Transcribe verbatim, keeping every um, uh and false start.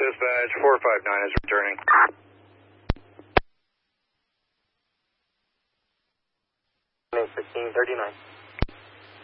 Dispatch four five nine is returning. sixteen thirty-nine.